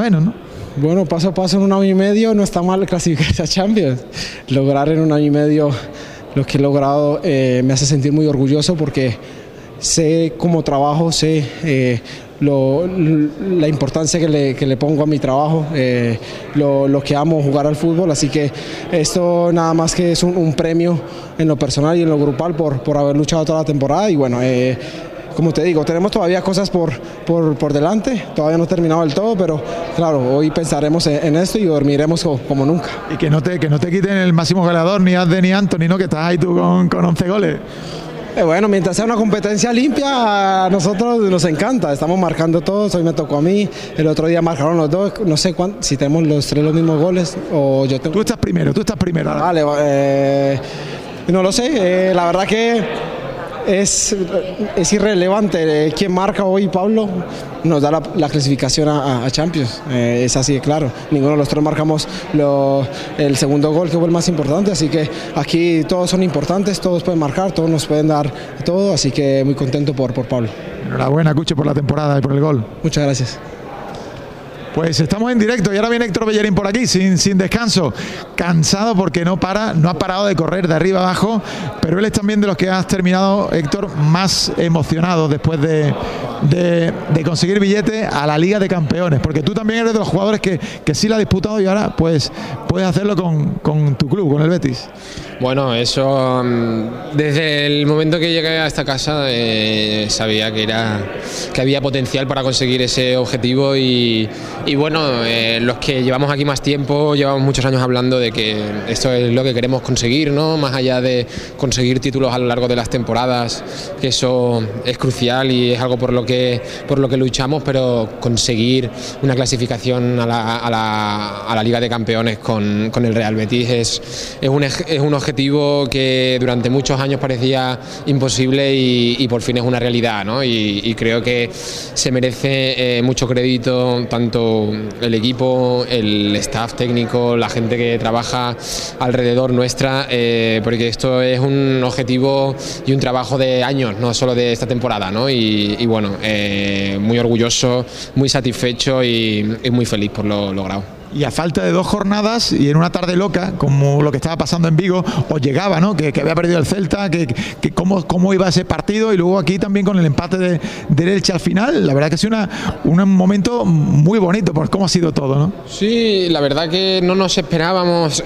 menos, ¿no? Bueno, paso a paso en un año y medio no está mal clasificarse a Champions. Lograr en un año y medio lo que he logrado me hace sentir muy orgulloso porque sé cómo trabajo, sé la importancia que le pongo a mi trabajo, lo que amo jugar al fútbol, así que esto nada más que es un premio en lo personal y en lo grupal por haber luchado toda la temporada y bueno, como te digo, tenemos todavía cosas por delante, todavía no he terminado del todo, pero claro, hoy pensaremos en esto y dormiremos como nunca. Y que no te quiten el máximo goleador, ni Adde ni Anthony, ¿no? Que estás ahí tú con 11 goles. Bueno, mientras sea una competencia limpia, a nosotros nos encanta, estamos marcando todos, hoy me tocó a mí, el otro día marcaron los dos, no sé si tenemos los tres los mismos goles o yo tengo... Tú estás primero. Vale, no lo sé, la verdad que es irrelevante quién marca hoy. Pablo nos da la clasificación a Champions, es así de claro, ninguno de los tres marcamos el segundo gol que fue el más importante, así que aquí todos son importantes, todos pueden marcar, todos nos pueden dar todo, así que muy contento por Pablo. Enhorabuena, Cucho, por la temporada y por el gol. Muchas gracias. Pues estamos en directo y ahora viene Héctor Bellerín por aquí sin descanso, cansado porque no ha parado de correr de arriba abajo, pero él es también de los que has terminado, Héctor, más emocionado después de conseguir billete a la Liga de Campeones, porque tú también eres de los jugadores que sí la has disputado y ahora pues puedes hacerlo con tu club, con el Betis. Bueno, eso desde el momento que llegué a esta casa sabía que había potencial para conseguir ese objetivo y bueno, los que llevamos aquí más tiempo, llevamos muchos años hablando de que esto es lo que queremos conseguir, ¿no? Más allá de conseguir títulos a lo largo de las temporadas, que eso es crucial y es algo por lo que luchamos, pero conseguir una clasificación a la Liga de Campeones con el Real Betis es un objetivo que durante muchos años parecía imposible y por fin es una realidad, ¿no? Y creo que se merece mucho crédito tanto el equipo, el staff técnico, la gente que trabaja alrededor nuestra, porque esto es un objetivo y un trabajo de años, no solo de esta temporada, ¿no? Y bueno, muy orgulloso, muy satisfecho y muy feliz por lo logrado. Y a falta de 2 jornadas y en una tarde loca, como lo que estaba pasando en Vigo, os llegaba, ¿no? Que había perdido el Celta, que cómo iba ese partido y luego aquí también con el empate del Elche al final. La verdad que ha sido un momento muy bonito por cómo ha sido todo, ¿no? Sí, la verdad que no nos esperábamos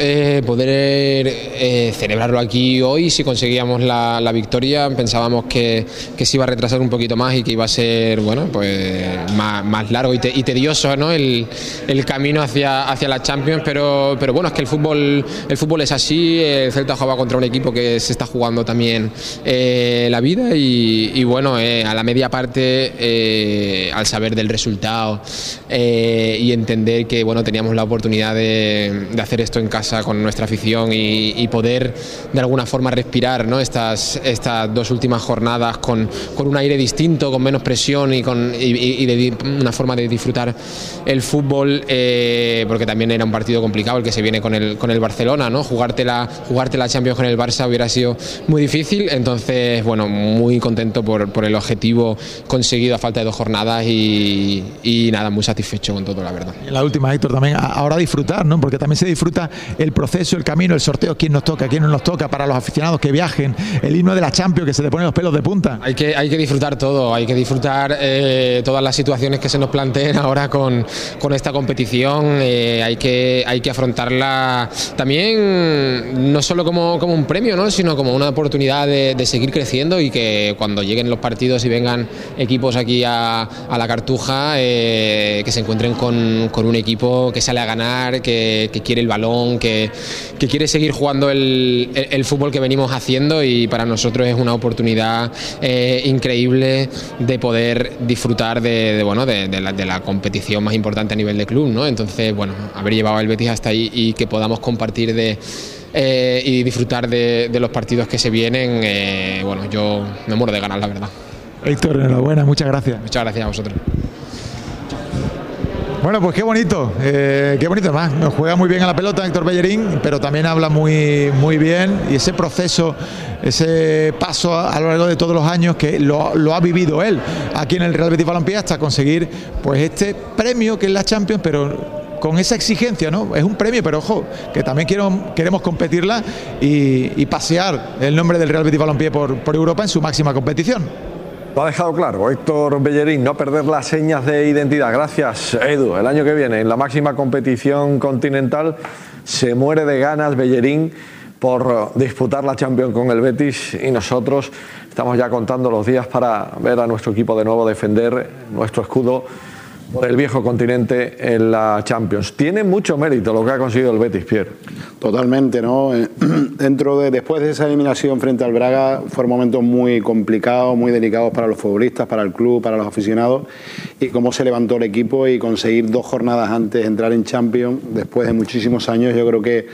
poder celebrarlo aquí hoy. Si conseguíamos la victoria, pensábamos que se iba a retrasar un poquito más y que iba a ser, bueno, pues más largo y tedioso, ¿no? El camino hacia la Champions, pero bueno, es que el fútbol es así. El Celta jugaba contra un equipo que se está jugando también la vida y bueno, a la media parte, al saber del resultado y entender que bueno, teníamos la oportunidad de hacer esto en casa con nuestra afición y poder de alguna forma respirar, ¿no? estas 2 últimas jornadas con un aire distinto, con menos presión y de una forma de disfrutar el fútbol, porque también era un partido complicado el que se viene con el Barcelona, ¿no? Jugarte la Champions con el Barça hubiera sido muy difícil, entonces bueno, muy contento por el objetivo conseguido a falta de 2 jornadas y nada, muy satisfecho con todo, la verdad. Y la última, Héctor, también ahora disfrutar, ¿no? Porque también se disfruta el proceso, el camino, el sorteo, quién nos toca, quién no nos toca, para los aficionados que viajen, el himno de la Champions que se te ponen los pelos de punta. Hay que disfrutar todo, hay que disfrutar todas las situaciones que se nos planteen ahora con esta competición. Hay que afrontarla también no solo como un premio, ¿no? Sino como una oportunidad de seguir creciendo y que cuando lleguen los partidos y vengan equipos aquí a la Cartuja, que se encuentren con un equipo que sale a ganar, que quiere el balón, que quiere seguir jugando el fútbol que venimos haciendo, y para nosotros es una oportunidad increíble de poder disfrutar de la competición más importante a nivel de club, ¿no? Entonces, bueno, haber llevado el Betis hasta ahí y que podamos compartir y disfrutar de los partidos que se vienen, bueno, yo me muero de ganas, la verdad. Héctor, enhorabuena, muchas gracias. Muchas gracias a vosotros. Bueno, pues qué bonito además, juega muy bien a la pelota Héctor Bellerín, pero también habla muy bien, y ese proceso, ese paso a lo largo de todos los años que lo ha vivido él aquí en el Real Betis Balompié hasta conseguir pues este premio que es la Champions, pero con esa exigencia, ¿no? Es un premio, pero ojo, que también queremos competirla y pasear el nombre del Real Betis Balompié por Europa en su máxima competición. Lo ha dejado claro Héctor Bellerín, no perder las señas de identidad. Gracias, Edu. El año que viene, en la máxima competición continental, se muere de ganas Bellerín por disputar la Champions con el Betis, y nosotros estamos ya contando los días para ver a nuestro equipo de nuevo defender nuestro escudo por el viejo continente en la Champions. Tiene mucho mérito lo que ha conseguido el Betis, Pierre. Totalmente, ¿no? Después de esa eliminación frente al Braga, fueron momentos muy complicados, muy delicados para los futbolistas, para el club, para los aficionados, y cómo se levantó el equipo y conseguir 2 jornadas antes de entrar en Champions, después de muchísimos años. Yo creo que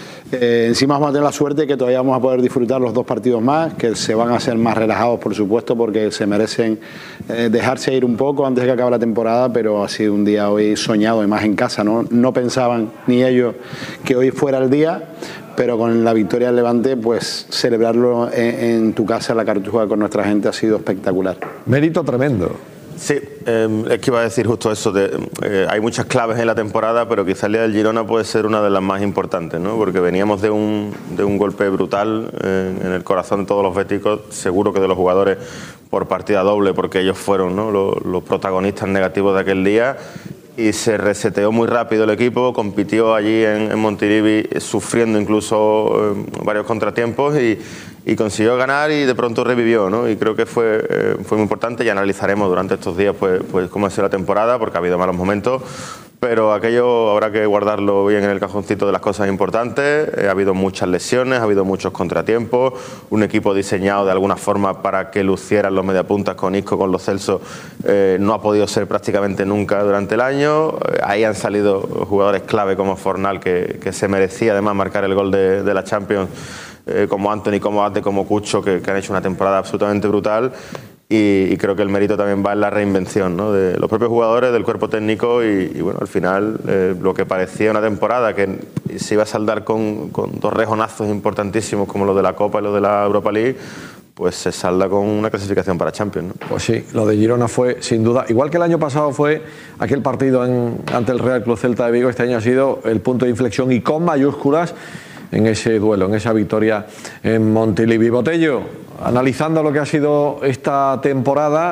encima vamos a tener la suerte que todavía vamos a poder disfrutar los 2 partidos más, que se van a hacer más relajados, por supuesto, porque se merecen dejarse ir un poco antes de que acabe la temporada, pero ha sido un día hoy soñado, y más en casa, ¿no? No pensaban ni ellos que hoy fuera el día, pero con la victoria del Levante, pues celebrarlo en tu casa, en la Cartuja, con nuestra gente, ha sido espectacular. Mérito tremendo. Sí, es que iba a decir justo eso, hay muchas claves en la temporada, pero quizá el día del Girona puede ser una de las más importantes, ¿no? Porque veníamos de un golpe brutal en el corazón de todos los béticos, seguro que de los jugadores por partida doble, porque ellos fueron, ¿no?, los protagonistas negativos de aquel día, y se reseteó muy rápido el equipo, compitió allí en Montilivi, sufriendo incluso varios contratiempos, y consiguió ganar, y de pronto revivió, ¿no? Y creo que fue muy importante, y analizaremos durante estos días pues cómo ha sido la temporada, porque ha habido malos momentos, pero aquello habrá que guardarlo bien en el cajoncito de las cosas importantes. Ha habido muchas lesiones, ha habido muchos contratiempos, un equipo diseñado de alguna forma para que lucieran los mediapuntas con Isco, con Lo Celso, no ha podido ser prácticamente nunca durante el año. Ahí han salido jugadores clave como Fornal, que se merecía además marcar el gol de la Champions, como Anthony, como Ate, como Cucho, que han hecho una temporada absolutamente brutal. Y creo que el mérito también va en la reinvención, ¿no?, de los propios jugadores, del cuerpo técnico, y bueno, al final lo que parecía una temporada que se iba a saldar con 2 rejonazos importantísimos como los de la Copa y los de la Europa League, pues se salda con una clasificación para Champions, ¿no? Pues sí, lo de Girona fue sin duda, igual que el año pasado fue aquel partido ante el Real Club Celta de Vigo, este año ha sido el punto de inflexión, y con mayúsculas, en ese duelo, en esa victoria en Montilivi. Botello, analizando lo que ha sido esta temporada,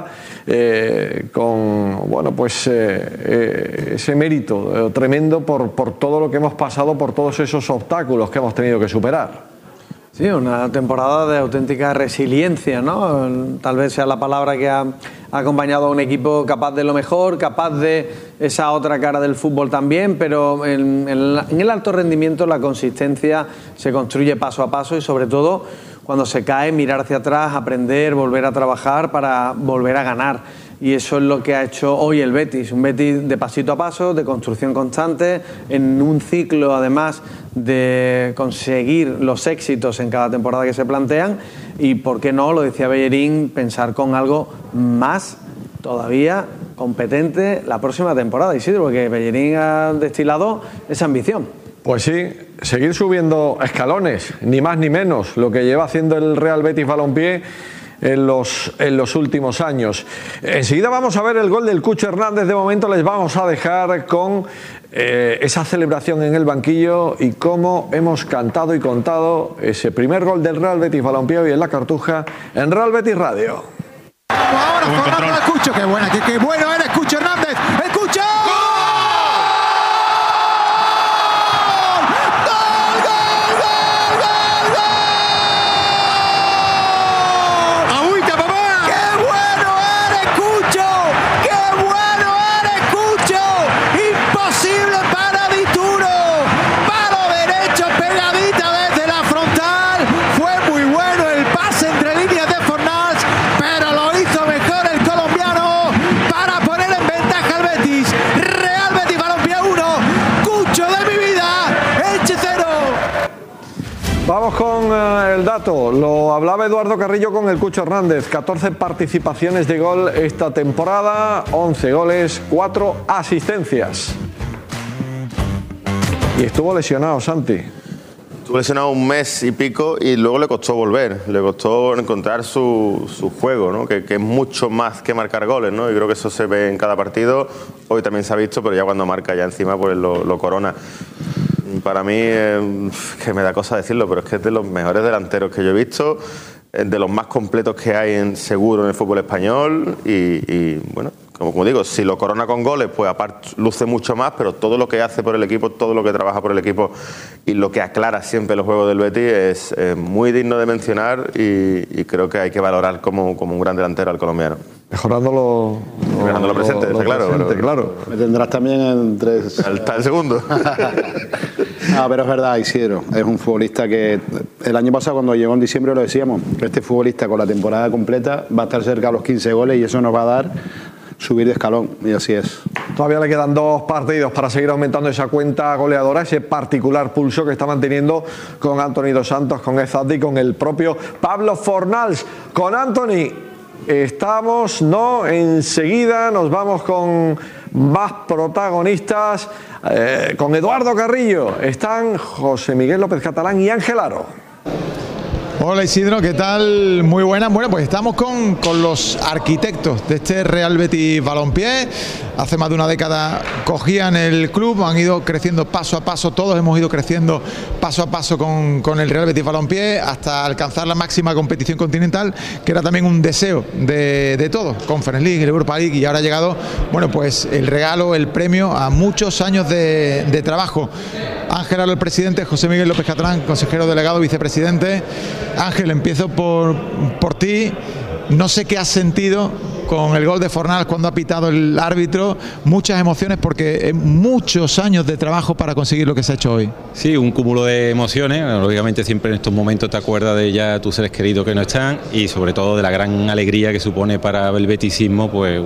con bueno, pues ese mérito tremendo por todo lo que hemos pasado, por todos esos obstáculos que hemos tenido que superar. Sí, una temporada de auténtica resiliencia, ¿no? Tal vez sea la palabra que ha acompañado a un equipo capaz de lo mejor, capaz de esa otra cara del fútbol también, pero en el alto rendimiento la consistencia se construye paso a paso, y sobre todo cuando se cae, mirar hacia atrás, aprender, volver a trabajar para volver a ganar. Y eso es lo que ha hecho hoy el Betis, un Betis de pasito a paso, de construcción constante, en un ciclo además de conseguir los éxitos en cada temporada que se plantean, y por qué no, lo decía Bellerín, pensar con algo más todavía competente la próxima temporada, Isidro, porque Bellerín ha destilado esa ambición. Pues sí, seguir subiendo escalones, ni más ni menos, lo que lleva haciendo el Real Betis Balompié en los últimos años. Enseguida vamos a ver el gol del Cucho Hernández. De momento les vamos a dejar con esa celebración en el banquillo y cómo hemos cantado y contado ese primer gol del Real Betis Balompié hoy en la Cartuja, en Real Betis Radio. Ahora Fernando al Cucho, qué bueno eres, Cucho Hernández, el Cucho. Para poner Vamos con el dato. Lo hablaba Eduardo Carrillo con el Cucho Hernández. 14 participaciones de gol esta temporada, 11 goles, 4 asistencias. Y estuvo lesionado, Santi. Estuvo lesionado un mes y pico y luego le costó volver, le costó encontrar su juego, ¿no? que es mucho más que marcar goles, ¿no? Y creo que eso se ve en cada partido. Hoy también se ha visto, pero ya cuando marca ya encima pues lo corona. Para mí, que me da cosa decirlo, pero es que es de los mejores delanteros que yo he visto, de los más completos que hay seguro en el fútbol español y bueno, como digo, si lo corona con goles, pues aparte luce mucho más, pero todo lo que hace por el equipo, todo lo que trabaja por el equipo y lo que aclara siempre los juegos del Betis es muy digno de mencionar y creo que hay que valorar como un gran delantero al colombiano. Mejorando lo presente, está claro. Presente, claro. Me tendrás también en 3. Está el segundo. No, pero es verdad, Isidro. Es un futbolista que el año pasado, cuando llegó en diciembre, lo decíamos. Este futbolista con la temporada completa va a estar cerca de los 15 goles y eso nos va a dar subir de escalón. Y así es. Todavía le quedan 2 partidos para seguir aumentando esa cuenta goleadora, ese particular pulso que está manteniendo con Anthony Dos Santos, con Ezadi y con el propio Pablo Fornals. Con Anthony estamos, ¿no? Enseguida nos vamos con más protagonistas. Con Eduardo Carrillo están José Miguel López Catalán y Ángel Aro. Hola Isidro, ¿qué tal? Muy buenas. Bueno, pues estamos con los arquitectos de este Real Betis Balompié. Hace más de una década cogían el club, han ido creciendo paso a paso, todos hemos ido creciendo paso a paso con el Real Betis Balompié hasta alcanzar la máxima competición continental, que era también un deseo de todos, Conference League, el Europa League, y ahora ha llegado, bueno, pues el regalo, el premio a muchos años de trabajo. Ángel Aro, el presidente, José Miguel López Catalán, consejero delegado, vicepresidente. Ángel, empiezo por ti. No sé qué has sentido con el gol de Fornals cuando ha pitado el árbitro. Muchas emociones porque muchos años de trabajo para conseguir lo que se ha hecho hoy. Sí, un cúmulo de emociones. Lógicamente siempre en estos momentos te acuerdas de ya tus seres queridos que no están y sobre todo de la gran alegría que supone para el betisismo pues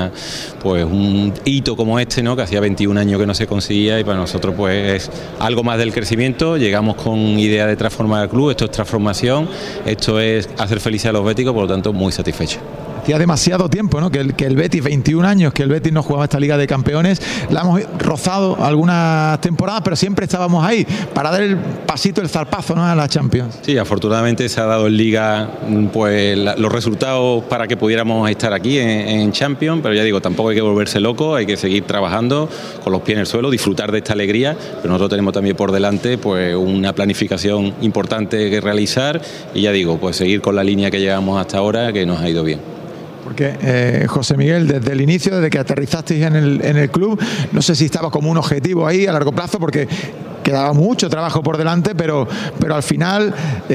un hito como este, ¿no? Que hacía 21 años que no se conseguía y para nosotros pues es algo más del crecimiento. Llegamos con idea de transformar el club. Esto es transformación, esto es hacer felices a los béticos, por lo tanto muy satisfecho. Hacía demasiado tiempo, ¿no? que el Betis, 21 años que el Betis no jugaba esta Liga de Campeones. La hemos rozado algunas temporadas, pero siempre estábamos ahí para dar el pasito, el zarpazo, ¿no? A la Champions. Sí, afortunadamente se ha dado en Liga pues los resultados para que pudiéramos estar aquí en Champions, pero ya digo, tampoco hay que volverse loco, hay que seguir trabajando con los pies en el suelo, disfrutar de esta alegría, pero nosotros tenemos también por delante pues una planificación importante que realizar y ya digo, pues seguir con la línea que llevamos hasta ahora, que nos ha ido bien. Porque José Miguel, desde el inicio, desde que aterrizasteis en el club, no sé si estaba como un objetivo ahí a largo plazo, porque quedaba mucho trabajo por delante, pero al final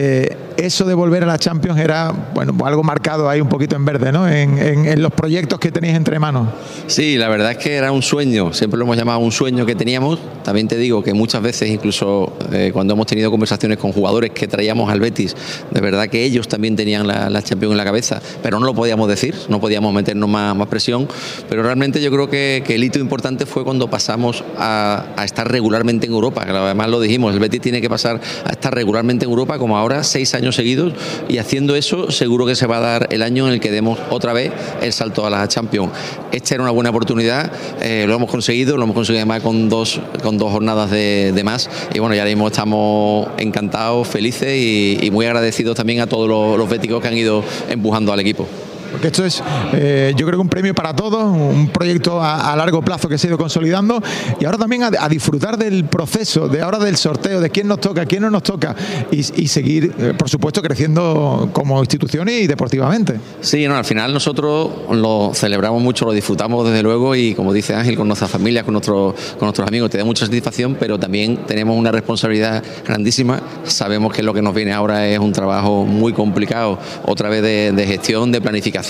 eso de volver a la Champions era, bueno, algo marcado ahí un poquito en verde, ¿no? En los proyectos que tenéis entre manos. Sí, la verdad es que era un sueño, siempre lo hemos llamado un sueño que teníamos. También te digo que muchas veces, incluso cuando hemos tenido conversaciones con jugadores que traíamos al Betis, de verdad que ellos también tenían la Champions en la cabeza, pero no lo podíamos decir, no podíamos meternos más presión, pero realmente yo creo que el hito importante fue cuando pasamos a estar regularmente en Europa, que además lo dijimos, el Betis tiene que pasar a estar regularmente en Europa, como ahora, 6 años seguidos, y haciendo eso seguro que se va a dar el año en el que demos otra vez el salto a la Champions. Esta era una buena oportunidad, lo hemos conseguido además con dos jornadas de más, y bueno, ya mismo estamos encantados, felices y muy agradecidos también a todos los béticos que han ido empujando al equipo. Porque esto es, yo creo que un premio para todos, un proyecto a largo plazo que se ha ido consolidando, y ahora también a disfrutar del proceso, de ahora del sorteo, de quién nos toca, quién no nos toca, y seguir, por supuesto, creciendo como institución y deportivamente. Sí, no, al final nosotros lo celebramos mucho, lo disfrutamos desde luego, y como dice Ángel, con nuestra familia, con nuestros amigos, te da mucha satisfacción, pero también tenemos una responsabilidad grandísima. Sabemos que lo que nos viene ahora es un trabajo muy complicado, otra vez de gestión, de planificación,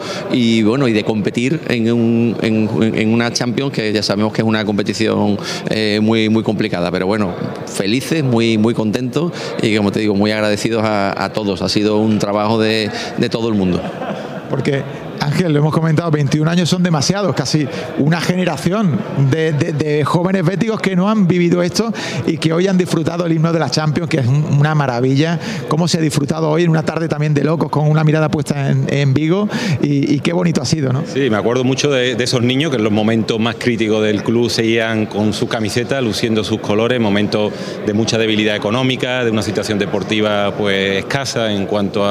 y bueno, y de competir en una Champions que ya sabemos que es una competición muy complicada, pero bueno, felices, muy contentos y, como te digo, muy agradecidos a todos. Ha sido un trabajo de todo el mundo. Porque Ángel, lo hemos comentado, 21 años son demasiados, casi una generación de jóvenes béticos que no han vivido esto y que hoy han disfrutado el himno de la Champions, que es una maravilla. Cómo se ha disfrutado hoy en una tarde también de locos, con una mirada puesta en Vigo, y qué bonito ha sido, ¿no? Sí, me acuerdo mucho de esos niños que en los momentos más críticos del club seguían con sus camisetas, luciendo sus colores, momentos de mucha debilidad económica, de una situación deportiva pues escasa en cuanto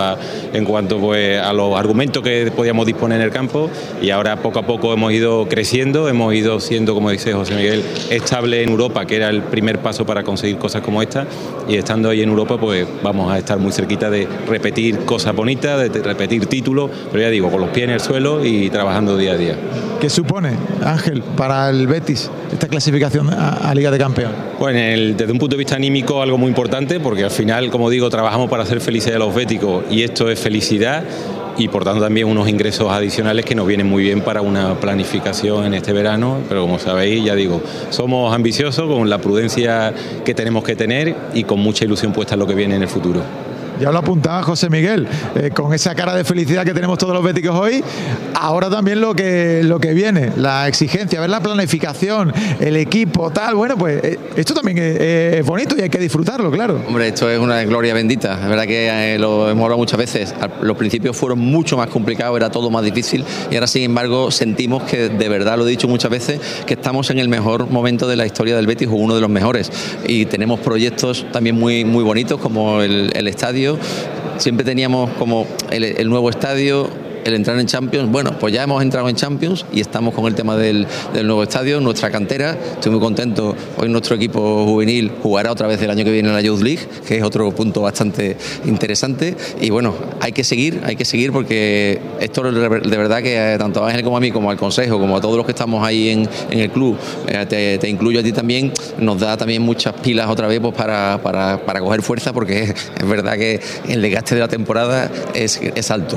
pues a los argumentos que podíamos disponer en el campo, y ahora poco a poco hemos ido creciendo, hemos ido siendo, como dice José Miguel, estable en Europa, que era el primer paso para conseguir cosas como esta, y estando ahí en Europa pues vamos a estar muy cerquita de repetir cosas bonitas, de repetir títulos, pero ya digo, con los pies en el suelo y trabajando día a día. ¿Qué supone, Ángel, para el Betis esta clasificación a Liga de Campeones? Pues desde un punto de vista anímico algo muy importante, porque al final, como digo, trabajamos para hacer felices a los béticos y esto es felicidad, y por tanto también unos ingresos adicionales que nos vienen muy bien para una planificación en este verano, pero como sabéis, ya digo, somos ambiciosos con la prudencia que tenemos que tener y con mucha ilusión puesta en lo que viene en el futuro. Ya lo apuntaba José Miguel, con esa cara de felicidad que tenemos todos los béticos hoy. Ahora también lo que viene, la exigencia, ver la planificación, el equipo, tal. Bueno, pues esto también es bonito y hay que disfrutarlo, claro. Hombre, esto es una gloria bendita. Es verdad que lo hemos hablado muchas veces. Los principios fueron mucho más complicados, era todo más difícil, y ahora, sin embargo, sentimos que, de verdad, lo he dicho muchas veces, que estamos en el mejor momento de la historia del Betis, o uno de los mejores. Y tenemos proyectos también muy, muy bonitos, como el estadio. Siempre teníamos como el nuevo estadio, el entrar en Champions. Bueno, pues ya hemos entrado en Champions y estamos con el tema del nuevo estadio, nuestra cantera. Estoy muy contento. Hoy nuestro equipo juvenil jugará otra vez el año que viene en la Youth League, que es otro punto bastante interesante. Y bueno, hay que seguir porque esto de verdad que tanto a Ángel como a mí, como al Consejo, como a todos los que estamos ahí en el club, te incluyo a ti también, nos da también muchas pilas otra vez pues para coger fuerza, porque es verdad que el desgaste de la temporada es alto.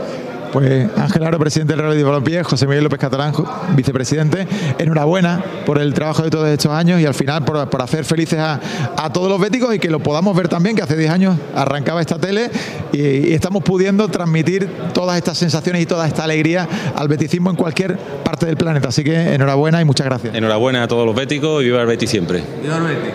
Pues Ángel Aro, presidente del Real Betis Balompié, José Miguel López Catalán, vicepresidente, enhorabuena por el trabajo de todos estos años y al final por hacer felices a todos los béticos, y que lo podamos ver también, que hace 10 años arrancaba esta tele y estamos pudiendo transmitir todas estas sensaciones y toda esta alegría al beticismo en cualquier parte del planeta. Así que enhorabuena y muchas gracias. Enhorabuena a todos los béticos y viva el Betis siempre. Viva el Betis.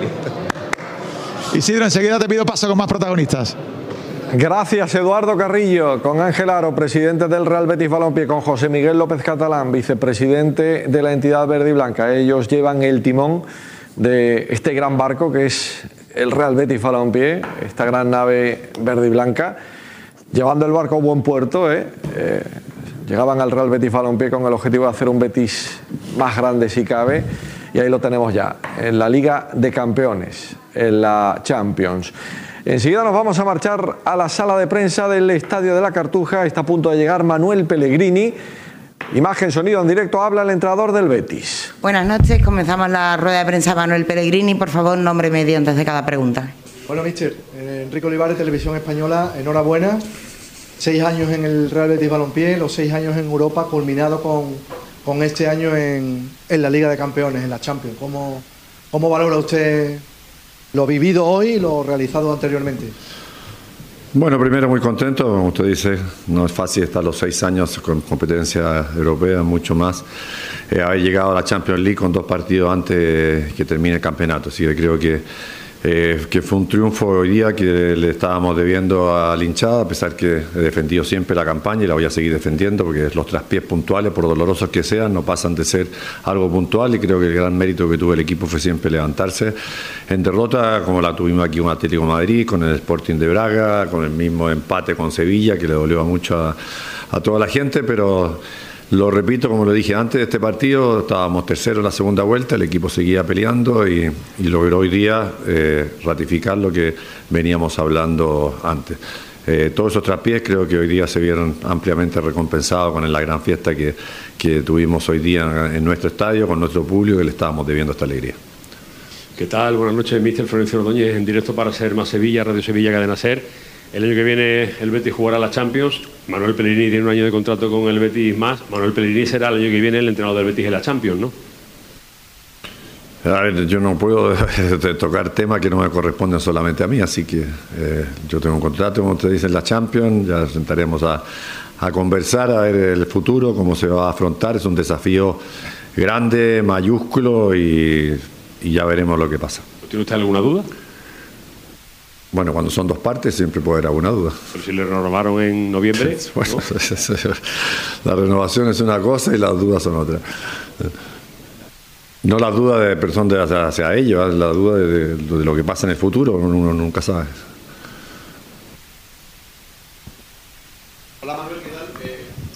Isidro, enseguida te pido paso con más protagonistas. Gracias, Eduardo Carrillo, con Ángel Aro, presidente del Real Betis Balompié, con José Miguel López Catalán, vicepresidente de la entidad verde y blanca. Ellos llevan el timón de este gran barco que es el Real Betis Balompié, esta gran nave verde y blanca, llevando el barco a buen puerto. Llegaban al Real Betis Balompié con el objetivo de hacer un Betis más grande si cabe, y ahí lo tenemos ya, en la Liga de Campeones, en la Champions. Enseguida nos vamos a marchar a la sala de prensa del Estadio de la Cartuja. Está a punto de llegar Manuel Pellegrini. Imagen, sonido en directo, habla el entrenador del Betis. Buenas noches, comenzamos la rueda de prensa. Manuel Pellegrini, por favor, nombre y medio antes de cada pregunta. Bueno, míster, Enrique Olivares, Televisión Española, enhorabuena. 6 años en el Real Betis Balompié, los 6 años en Europa, culminado con este año en la Liga de Campeones, en la Champions. ¿Cómo valora usted lo vivido hoy y lo realizado anteriormente? Bueno, primero muy contento, como usted dice, no es fácil estar los 6 años con competencia europea, mucho más. Haber llegado a la Champions League con 2 partidos antes que termine el campeonato, así que creo que fue un triunfo hoy día que le estábamos debiendo a la hinchada, a pesar que he defendido siempre la campaña y la voy a seguir defendiendo, porque los traspiés puntuales, por dolorosos que sean, no pasan de ser algo puntual, y creo que el gran mérito que tuvo el equipo fue siempre levantarse en derrota, como la tuvimos aquí con Atlético de Madrid, con el Sporting de Braga, con el mismo empate con Sevilla, que le dolió mucho a toda la gente, pero lo repito, como lo dije antes de este partido, estábamos terceros en la segunda vuelta, el equipo seguía peleando y logró hoy día ratificar lo que veníamos hablando antes. Todos esos traspiés creo que hoy día se vieron ampliamente recompensados con la gran fiesta que tuvimos hoy día en nuestro estadio, con nuestro público, que le estábamos debiendo esta alegría. ¿Qué tal? Buenas noches, míster Florencio Ordóñez, en directo para Ser Más Sevilla, Radio Sevilla, Cadena Ser. El año que viene el Betis jugará la Champions. Manuel Pellegrini tiene un año de contrato con el Betis más. Manuel Pellegrini será el año que viene el entrenador del Betis en la Champions, ¿no? A ver, yo no puedo tocar temas que no me corresponden solamente a mí, así que yo tengo un contrato, como ustedes dicen, la Champions, ya sentaremos a conversar, a ver el futuro, cómo se va a afrontar. Es un desafío grande, mayúsculo y ya veremos lo que pasa. ¿Tiene usted alguna duda? Bueno, cuando son dos partes siempre puede haber alguna duda. Pero si le renovaron en noviembre. Bueno, ¿no? La renovación es una cosa y las dudas son otra. No la duda de personas hacia ellos, la duda de lo que pasa en el futuro, uno nunca sabe. Hola Manuel, ¿qué tal?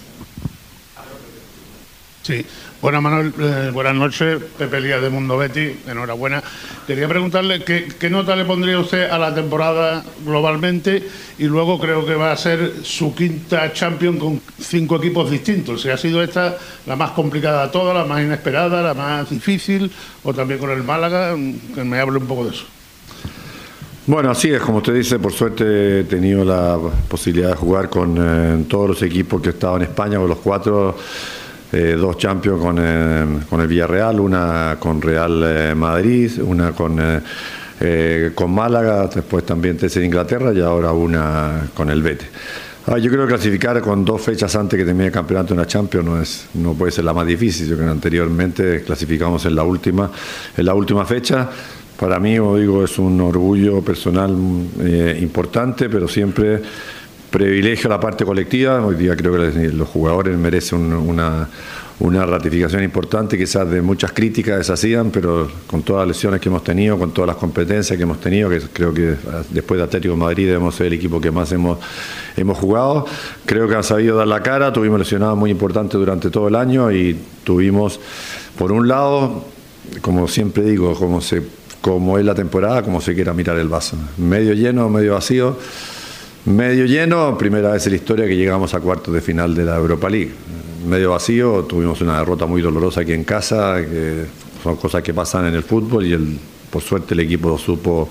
Sí, bueno Manuel, buenas noches, Pepe Lías de Mundo Betis, enhorabuena. Quería preguntarle qué nota le pondría usted a la temporada globalmente, y luego creo que va a ser su quinta Champions con 5 equipos distintos. Si ha sido esta la más complicada de todas, la más inesperada, la más difícil, o también con el Málaga, que me hable un poco de eso. Bueno, así es, como usted dice, por suerte he tenido la posibilidad de jugar con todos los equipos que estaban en España, con los 4, 2 Champions con el Villarreal, una con Real Madrid, una con Málaga, después también 3 en Inglaterra y ahora una con el Betis. Yo creo que clasificar con 2 fechas antes que termine el campeonato en la Champions no puede ser la más difícil. Yo creo que anteriormente clasificamos en la última fecha. Para mí, como digo, es un orgullo personal importante, pero siempre privilegio la parte colectiva. Hoy día creo que los jugadores merecen una ratificación importante, quizás de muchas críticas deshacían, pero con todas las lesiones que hemos tenido, con todas las competencias que hemos tenido, que creo que después de Atlético de Madrid debemos ser el equipo que más hemos jugado. Creo que han sabido dar la cara, tuvimos lesionados muy importantes durante todo el año y tuvimos, por un lado, como siempre digo, como es la temporada, como se quiera mirar el vaso. Medio lleno, medio vacío. Medio lleno, primera vez en la historia que llegamos a cuartos de final de la Europa League. Medio vacío, tuvimos una derrota muy dolorosa aquí en casa, que son cosas que pasan en el fútbol y por suerte el equipo supo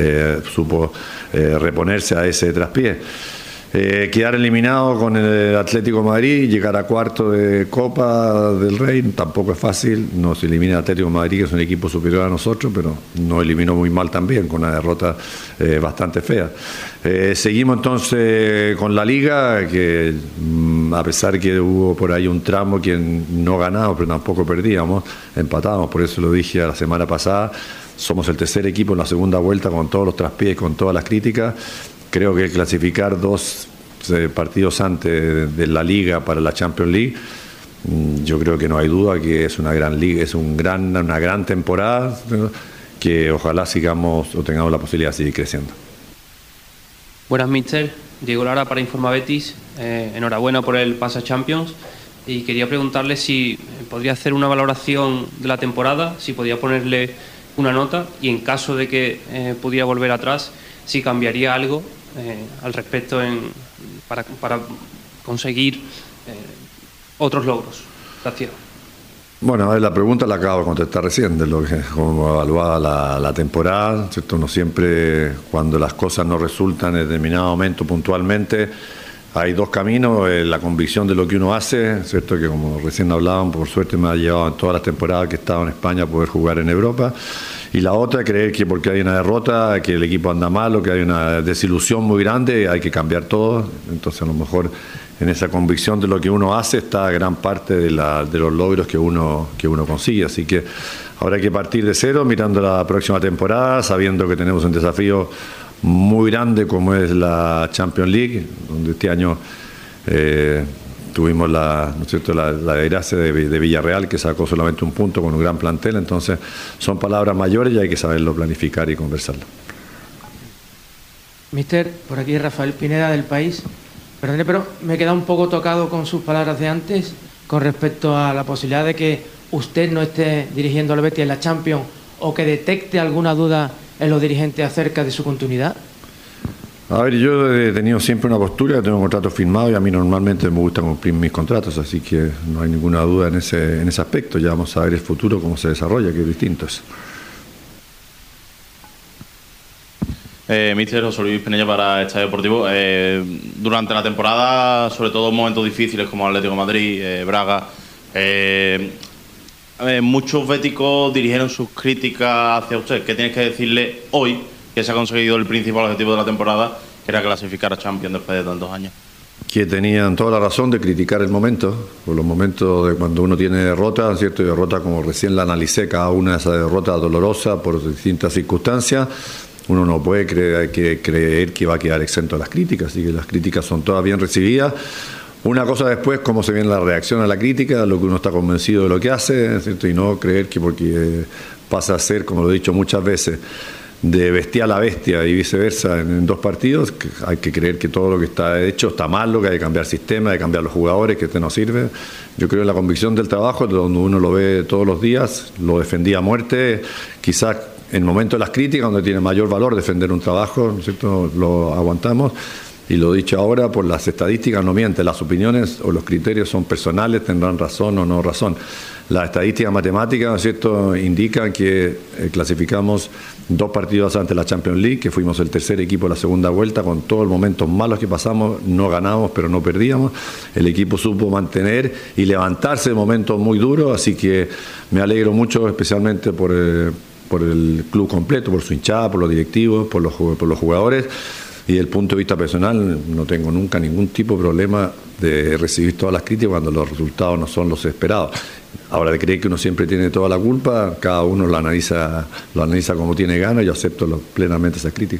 reponerse a ese traspié. Quedar eliminado con el Atlético de Madrid, llegar a cuarto de Copa del Rey, tampoco es fácil. Nos elimina el Atlético de Madrid, que es un equipo superior a nosotros, pero nos eliminó muy mal también, con una derrota bastante fea. Seguimos entonces con la Liga, que a pesar que hubo por ahí un tramo que no ganábamos, pero tampoco perdíamos, empatábamos, por eso lo dije la semana pasada, somos el tercer equipo en la segunda vuelta con todos los traspiés, con todas las críticas. Creo que clasificar 2 partidos antes de la Liga para la Champions League, yo creo que no hay duda que es una gran liga, es una gran temporada, que ojalá sigamos o tengamos la posibilidad de seguir creciendo. Buenas, míster. Diego Lara para Informa Betis. Enhorabuena por el pase a Champions. Y quería preguntarle si podría hacer una valoración de la temporada, si podía ponerle una nota y en caso de que pudiera volver atrás, si cambiaría algo al respecto para conseguir otros logros. Gracias. Bueno, a ver, la pregunta la acabo de contestar recién, de cómo evaluaba la temporada, ¿cierto? Uno siempre, cuando las cosas no resultan en determinado momento puntualmente, hay 2 caminos, la convicción de lo que uno hace, ¿cierto? Que como recién hablaban, por suerte me ha llevado en todas las temporadas que he estado en España a poder jugar en Europa. Y la otra, creer que porque hay una derrota, que el equipo anda mal o que hay una desilusión muy grande, hay que cambiar todo. Entonces, a lo mejor en esa convicción de lo que uno hace está gran parte de los logros que uno consigue. Así que ahora hay que partir de cero, mirando la próxima temporada, sabiendo que tenemos un desafío muy grande como es la Champions League, donde este año tuvimos la desgracia de Villarreal, que sacó solamente un punto con un gran plantel. Entonces son palabras mayores y hay que saberlo planificar y conversarlo. Mister, por aquí Rafael Pineda del País. Perdone, pero me he quedado un poco tocado con sus palabras de antes con respecto a la posibilidad de que usted no esté dirigiendo al Betis en la Champions o que detecte alguna duda en los dirigentes acerca de su continuidad. A ver, yo he tenido siempre una postura, tengo un contrato firmado y a mí normalmente me gusta cumplir mis contratos, así que no hay ninguna duda en ese aspecto. Ya vamos a ver el futuro, cómo se desarrolla, que es distinto eso. Míster José Luis Penella para Estadio Deportivo. Durante la temporada, sobre todo en momentos difíciles como Atlético de Madrid, Braga, muchos béticos dirigieron sus críticas hacia usted. ¿Qué tienes que decirle hoy que se ha conseguido el principal objetivo de la temporada, que era clasificar a Champions después de tantos años? Que tenían toda la razón de criticar el momento, por los momentos de cuando uno tiene derrota, ¿cierto? Y derrota, como recién la analicé, cada una de esas derrotas dolorosas por distintas circunstancias. Uno no puede creer que va a quedar exento de las críticas, así que las críticas son todas bien recibidas. Una cosa después, cómo se viene la reacción a la crítica, lo que uno está convencido de lo que hace, ¿cierto? Y no creer que porque pasa a ser, como lo he dicho muchas veces, de bestial a bestia y viceversa en 2 partidos, que hay que creer que todo lo que está hecho está malo, que hay que cambiar sistema, hay que cambiar los jugadores, que este no sirve. Yo creo en la convicción del trabajo, donde uno lo ve todos los días, lo defendía a muerte, quizás en el momento de las críticas, donde tiene mayor valor defender un trabajo, ¿no es cierto?, lo aguantamos. Y lo dicho ahora, por las estadísticas no mienten, las opiniones o los criterios son personales, tendrán razón o no razón. Las estadísticas matemáticas, ¿no es cierto?, indican que clasificamos 2 partidos antes de la Champions League, que fuimos el tercer equipo de la segunda vuelta, con todos los momentos malos que pasamos, no ganamos, pero no perdíamos. El equipo supo mantener y levantarse de momentos muy duros, así que me alegro mucho, especialmente por el club completo, por su hinchada, por los directivos, por los jugadores. Y desde el punto de vista personal, no tengo nunca ningún tipo de problema de recibir todas las críticas cuando los resultados no son los esperados. Ahora, de creer que uno siempre tiene toda la culpa, cada uno lo analiza como tiene ganas, yo acepto plenamente esas críticas.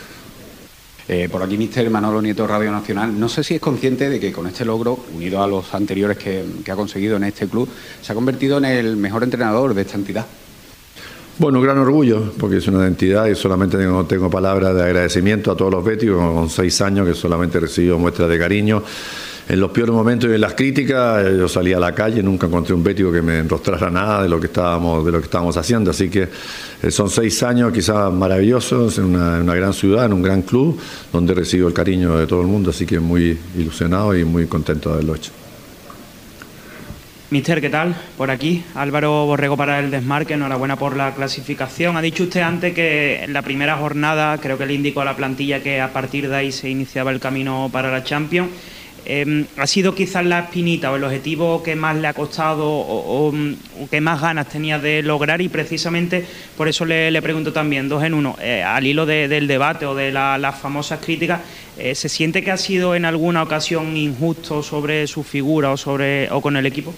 Por aquí, Mister Manolo Nieto, Radio Nacional. No sé si es consciente de que con este logro, unido a los anteriores que ha conseguido en este club, se ha convertido en el mejor entrenador de esta entidad. Bueno, un gran orgullo, porque es una entidad y solamente tengo palabras de agradecimiento a todos los béticos, con 6 años que solamente he recibido muestras de cariño. En los peores momentos y en las críticas, yo salí a la calle, nunca encontré un bético que me enrostrara nada de lo que estábamos haciendo, así que son 6 años quizás maravillosos en una gran ciudad, en un gran club, donde recibo el cariño de todo el mundo, así que muy ilusionado y muy contento de haberlo hecho. Mister, ¿qué tal? Por aquí, Álvaro Borrego para El Desmarque, enhorabuena por la clasificación. Ha dicho usted antes que en la primera jornada, creo que le indicó a la plantilla que a partir de ahí se iniciaba el camino para la Champions. ¿Ha sido quizás la espinita o el objetivo que más le ha costado o que más ganas tenía de lograr? Y precisamente por eso le pregunto también, 2 en 1, al hilo del debate o de las famosas críticas, ¿se siente que ha sido en alguna ocasión injusto sobre su figura o con el equipo?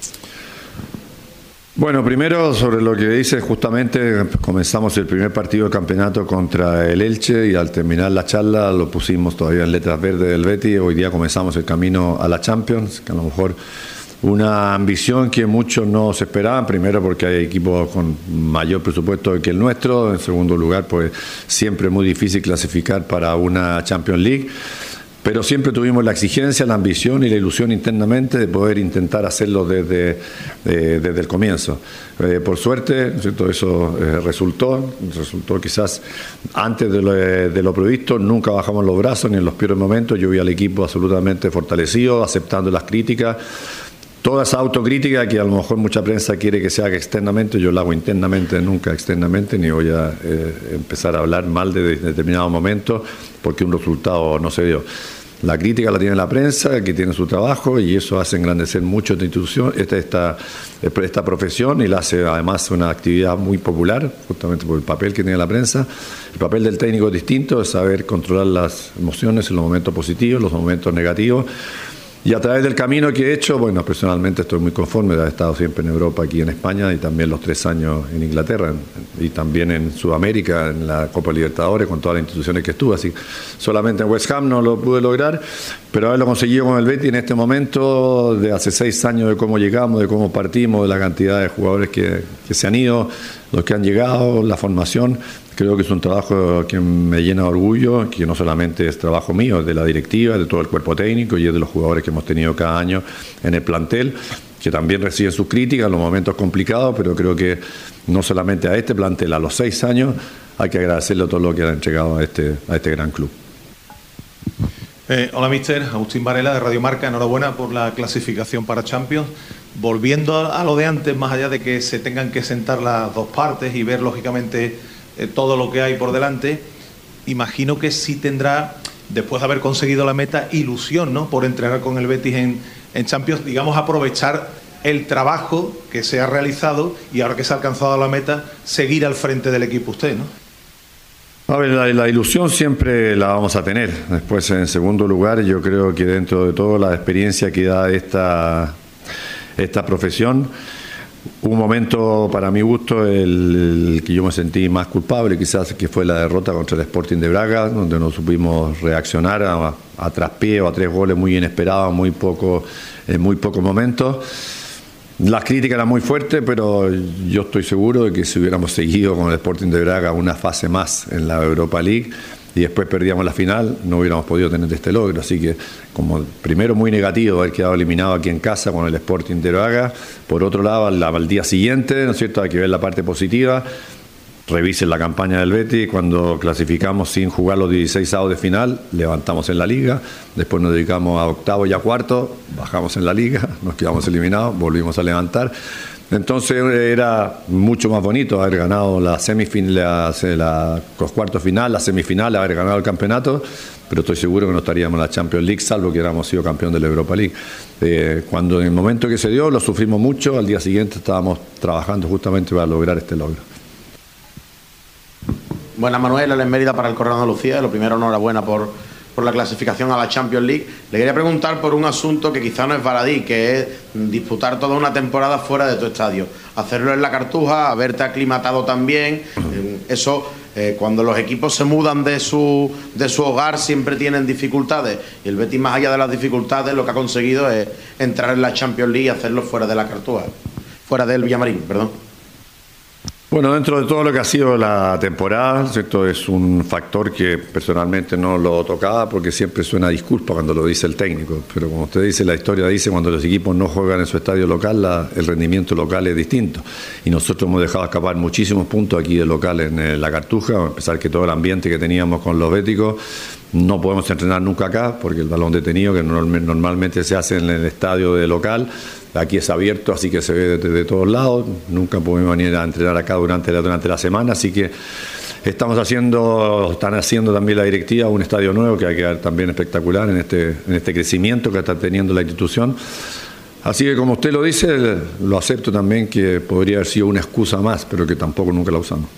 Bueno, primero sobre lo que dice, justamente comenzamos el primer partido del campeonato contra el Elche y al terminar la charla lo pusimos todavía en letras verdes del Betis. Hoy día comenzamos el camino a la Champions, que a lo mejor una ambición que muchos no se esperaban, primero porque hay equipos con mayor presupuesto que el nuestro, en segundo lugar pues siempre es muy difícil clasificar para una Champions League. Pero siempre tuvimos la exigencia, la ambición y la ilusión internamente de poder intentar hacerlo desde el comienzo. Por suerte, ¿cierto?, eso resultó quizás antes de lo previsto, nunca bajamos los brazos ni en los peores momentos. Yo vi al equipo absolutamente fortalecido, aceptando las críticas. Toda esa autocrítica que a lo mejor mucha prensa quiere que se haga externamente, yo la hago internamente, nunca externamente, ni voy a empezar a hablar mal de determinados momentos porque un resultado no se dio. La crítica la tiene la prensa, que tiene su trabajo, y eso hace engrandecer mucho esta institución, esta profesión, y la hace además una actividad muy popular, justamente por el papel que tiene la prensa. El papel del técnico es distinto, es saber controlar las emociones en los momentos positivos, los momentos negativos. Y a través del camino que he hecho, bueno, personalmente estoy muy conforme de haber estado siempre en Europa, aquí en España, y también los 3 años en Inglaterra, y también en Sudamérica, en la Copa Libertadores, con todas las instituciones que estuve. Así, solamente en West Ham no lo pude lograr, pero haberlo conseguido con el Betis en este momento, de hace 6 años, de cómo llegamos, de cómo partimos, de la cantidad de jugadores que se han ido, los que han llegado, la formación. Creo que es un trabajo que me llena de orgullo, que no solamente es trabajo mío, es de la directiva, de todo el cuerpo técnico y es de los jugadores que hemos tenido cada año en el plantel, que también reciben sus críticas en los momentos complicados, pero creo que no solamente a este plantel, a los 6 años, hay que agradecerle todo lo que han entregado a este gran club. Hola, mister. Agustín Varela, de Radio Marca. Enhorabuena por la clasificación para Champions. Volviendo a lo de antes, más allá de que se tengan que sentar las dos partes y ver, lógicamente, todo lo que hay por delante, imagino que sí tendrá, después de haber conseguido la meta, ilusión, ¿no?, por entrenar con el Betis en Champions, digamos, aprovechar el trabajo que se ha realizado y ahora que se ha alcanzado la meta, seguir al frente del equipo usted, ¿no? A ver, la ilusión siempre la vamos a tener. Después, en segundo lugar, yo creo que dentro de todo la experiencia que da esta profesión, un momento para mi gusto el que yo me sentí más culpable quizás, que fue la derrota contra el Sporting de Braga, donde no supimos reaccionar a traspié o a 3 goles muy inesperados en muy pocos momentos. Las críticas eran muy fuertes, pero yo estoy seguro de que si hubiéramos seguido con el Sporting de Braga una fase más en la Europa League y después perdíamos la final, no hubiéramos podido tener este logro. Así que, como primero, muy negativo haber quedado eliminado aquí en casa con el Sporting de Braga. Por otro lado, al día siguiente, ¿no es cierto?, hay que ver la parte positiva. Revisen la campaña del Betis, cuando clasificamos sin jugar los 16avos de final, levantamos en la Liga, después nos dedicamos a octavos y a cuartos, bajamos en la Liga, nos quedamos eliminados, volvimos a levantar. Entonces era mucho más bonito haber ganado la semifinal, los cuartos final, la semifinal, haber ganado el campeonato, pero estoy seguro que no estaríamos en la Champions League, salvo que hubiéramos sido campeón de la Europa League. Cuando en el momento que se dio, lo sufrimos mucho, al día siguiente estábamos trabajando justamente para lograr este logro. Buenas, Manuel, Alex Mérida para el Correo de Andalucía. Lo primero, enhorabuena por la clasificación a la Champions League. Le quería preguntar por un asunto que quizá no es baladí, que es disputar toda una temporada fuera de tu estadio. Hacerlo en la Cartuja, haberte aclimatado también. Eso, cuando los equipos se mudan de su hogar, siempre tienen dificultades. Y el Betis, más allá de las dificultades, lo que ha conseguido es entrar en la Champions League y hacerlo fuera de la Cartuja. Fuera del Villamarín, perdón. Bueno, dentro de todo lo que ha sido la temporada, ¿cierto?, es un factor que personalmente no lo tocaba porque siempre suena disculpa cuando lo dice el técnico, pero como usted dice, la historia dice cuando los equipos no juegan en su estadio local, el rendimiento local es distinto y nosotros hemos dejado escapar muchísimos puntos aquí de local en la Cartuja, a pesar que todo el ambiente que teníamos con los béticos. No podemos entrenar nunca acá porque el balón detenido, que normalmente se hace en el estadio de local, aquí es abierto, así que se ve de todos lados. Nunca podemos venir a entrenar acá durante la semana, así que están haciendo también la directiva un estadio nuevo que va a quedar también espectacular en este crecimiento que está teniendo la institución. Así que, como usted lo dice, lo acepto también que podría haber sido una excusa más, pero que tampoco nunca la usamos.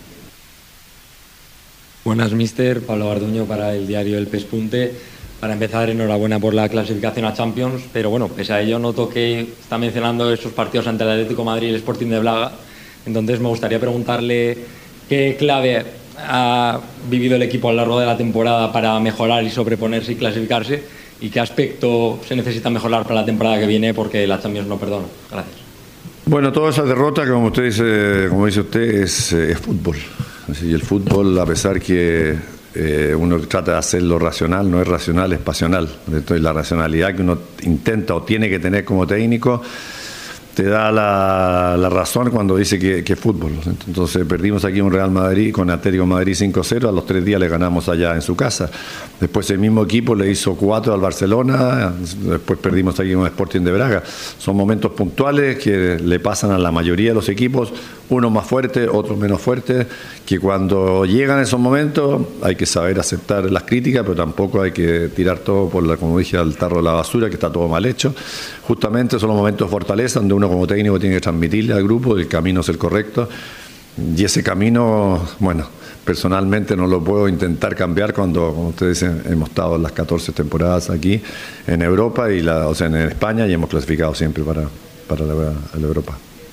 Buenas, mister. Pablo Garduño para el diario El Pespunte. Para empezar, enhorabuena por la clasificación a Champions, pero bueno, pese a ello noto que está mencionando esos partidos ante el Atlético de Madrid y el Sporting de Braga. Entonces me gustaría preguntarle qué clave ha vivido el equipo a lo largo de la temporada para mejorar y sobreponerse y clasificarse, y qué aspecto se necesita mejorar para la temporada que viene, porque la Champions no perdona. Gracias. Bueno, toda esa derrota, como dice usted, es fútbol. Y el fútbol, a pesar que uno trata de hacerlo racional, no es racional, es pasional. Entonces, la racionalidad que uno intenta o tiene que tener como técnico te da la razón cuando dice que es fútbol. Entonces perdimos aquí un Real Madrid con Atlético de Madrid 5-0, a los 3 días le ganamos allá en su casa. Después el mismo equipo le hizo 4 al Barcelona, después perdimos aquí un Sporting de Braga. Son momentos puntuales que le pasan a la mayoría de los equipos, unos más fuertes, otros menos fuertes, que cuando llegan esos momentos hay que saber aceptar las críticas, pero tampoco hay que tirar todo como dije, al tarro de la basura, que está todo mal hecho. Justamente son los momentos de fortaleza donde uno como técnico tiene que transmitirle al grupo que el camino es el correcto, y ese camino, bueno, personalmente no lo puedo intentar cambiar cuando, como ustedes dicen, hemos estado en las 14 temporadas aquí en Europa, en España, y hemos clasificado siempre para la Europa.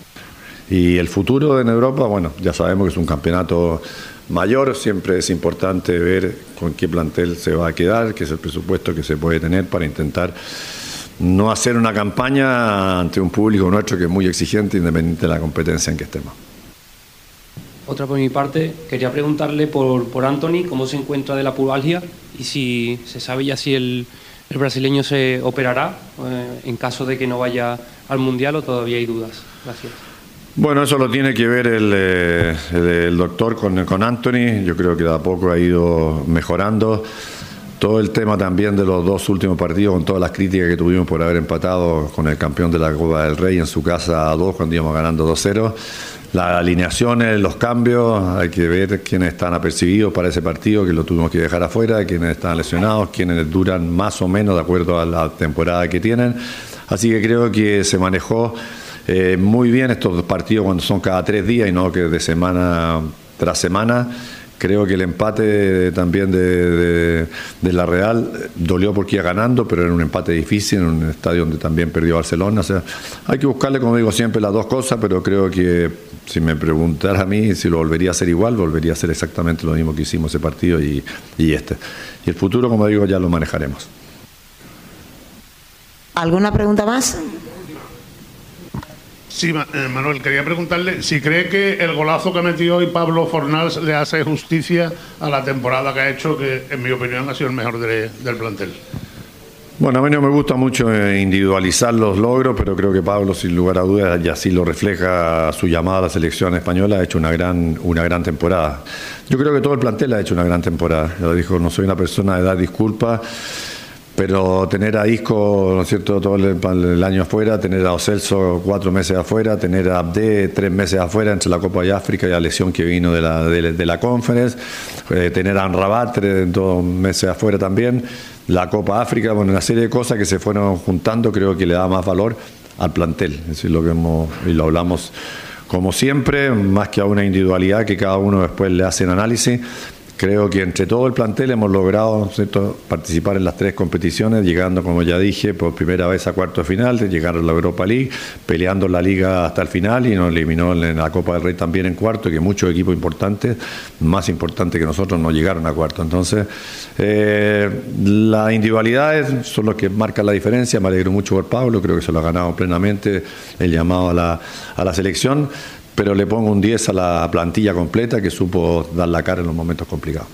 Y el futuro en Europa, bueno, ya sabemos que es un campeonato mayor, siempre es importante ver con qué plantel se va a quedar, qué es el presupuesto que se puede tener para intentar no hacer una campaña ante un público nuestro que es muy exigente independiente de la competencia en que estemos. Otra por mi parte, quería preguntarle por Antony, cómo se encuentra de la pubalgia y si se sabe ya si el brasileño se operará en caso de que no vaya al Mundial, o todavía hay dudas. Gracias. Bueno, eso lo tiene que ver el doctor con Antony. Yo creo que de a poco ha ido mejorando. Todo el tema también de los 2 últimos partidos, con todas las críticas que tuvimos por haber empatado con el campeón de la Copa del Rey en su casa a 2 cuando íbamos ganando 2-0. Las alineaciones, los cambios, hay que ver quiénes están apercibidos para ese partido, que lo tuvimos que dejar afuera, quiénes están lesionados, quiénes duran más o menos de acuerdo a la temporada que tienen. Así que creo que se manejó muy bien estos partidos cuando son cada 3 días y no que de semana tras semana. Creo que el empate también de la Real dolió porque iba ganando, pero era un empate difícil en un estadio donde también perdió Barcelona. O sea, hay que buscarle, como digo siempre, las dos cosas, pero creo que si me preguntara a mí si lo volvería a hacer igual, volvería a hacer exactamente lo mismo que hicimos ese partido y este. Y el futuro, como digo, ya lo manejaremos. ¿Alguna pregunta más? Sí, Manuel, quería preguntarle si cree que el golazo que metió hoy Pablo Fornals le hace justicia a la temporada que ha hecho, que en mi opinión ha sido el mejor del plantel. Bueno, a mí no me gusta mucho individualizar los logros, pero creo que Pablo, sin lugar a dudas, y así lo refleja su llamada a la selección española, ha hecho una gran temporada. Yo creo que todo el plantel ha hecho una gran temporada. Ya lo dijo, no soy una persona de dar disculpas, pero tener a Isco, ¿no es cierto?, todo el año afuera, tener a Ocelso 4 meses afuera, tener a Abde 3 meses afuera entre la Copa de África y la lesión que vino de la Conference, tener a Amrabat 2 meses afuera también, la Copa África, bueno, una serie de cosas que se fueron juntando, creo que le da más valor al plantel. Es decir, lo que y lo hablamos como siempre, más que a una individualidad que cada uno después le hace el análisis. Creo que entre todo el plantel hemos logrado, ¿cierto?, participar en las 3 competiciones, llegando, como ya dije, por primera vez a cuartos de final, de llegar a la Europa League, peleando la Liga hasta el final y nos eliminó en la Copa del Rey también en cuarto, que muchos equipos importantes, más importantes que nosotros, no llegaron a cuarto. Entonces, las individualidades son los que marcan la diferencia. Me alegro mucho por Pablo, creo que se lo ha ganado plenamente el llamado a la selección. Pero le pongo un 10 a la plantilla completa que supo dar la cara en los momentos complicados.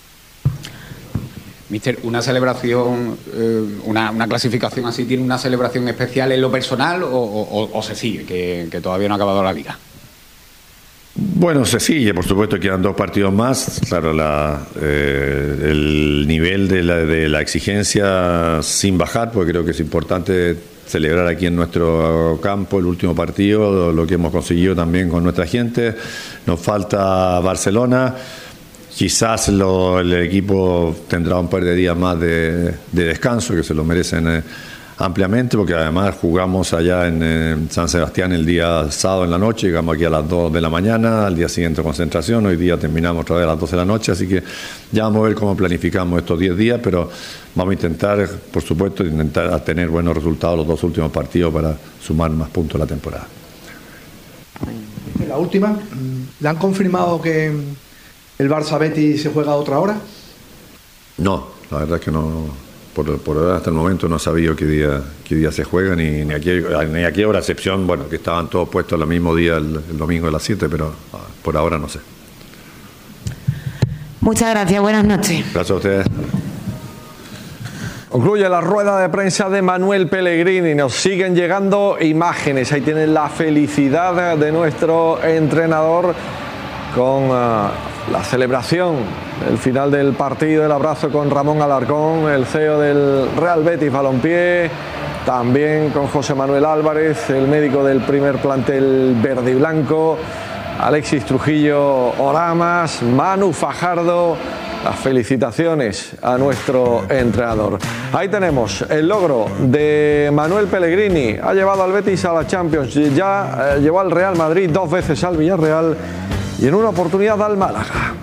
Mister, una celebración, una clasificación así, ¿tiene una celebración especial en lo personal o se sigue, que todavía no ha acabado la liga? Bueno, se sigue, por supuesto, quedan 2 partidos más. Claro, el nivel de la exigencia sin bajar, porque creo que es importante celebrar aquí en nuestro campo el último partido, lo que hemos conseguido también con nuestra gente. Nos falta Barcelona. Quizás el equipo tendrá un par de días más de descanso, que se lo merecen ampliamente, porque además jugamos allá en San Sebastián el día sábado en la noche, llegamos aquí a las 2 de la mañana, al día siguiente concentración, hoy día terminamos otra vez a las 12 de la noche, así que ya vamos a ver cómo planificamos estos 10 días, pero vamos a intentar, por supuesto, tener buenos resultados los 2 últimos partidos para sumar más puntos a la temporada. La última, ¿le han confirmado que el Barça-Betis se juega a otra hora? No, la verdad es que no. Por ahora, hasta el momento no he sabido qué día se juega ni a qué hora, excepción, bueno, que estaban todos puestos el mismo día el domingo a las 7, pero por ahora no sé. Muchas gracias, buenas noches. Gracias a ustedes. Concluye la rueda de prensa de Manuel Pellegrini. Nos siguen llegando imágenes. Ahí tienen la felicidad de nuestro entrenador con la celebración, el final del partido, el abrazo con Ramón Alarcón, el CEO del Real Betis Balompié, también con José Manuel Álvarez, el médico del primer plantel verde y blanco, Alexis Trujillo Oramas, Manu Fajardo. Las felicitaciones a nuestro entrenador. Ahí tenemos el logro de Manuel Pellegrini. Ha llevado al Betis a la Champions, ya llevó al Real Madrid 2 veces al Villarreal y en una oportunidad al Málaga.